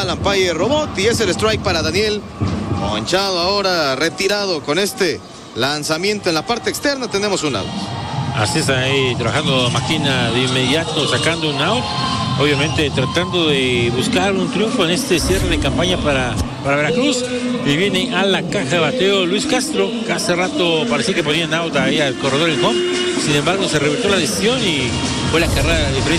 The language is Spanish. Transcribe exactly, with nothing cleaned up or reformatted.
al umpire robot y es el strike para Daniel. Ponchado ahora, retirado con este lanzamiento en la parte externa. Tenemos un out. Así está ahí trabajando Máquina de inmediato, sacando un out. Obviamente tratando de buscar un triunfo en este cierre de campaña para, para Veracruz. Y viene a la caja de bateo Luis Castro, que hace rato parecía que ponían out ahí al corredor en home. Sin embargo, se revirtió la decisión y fue la carrera de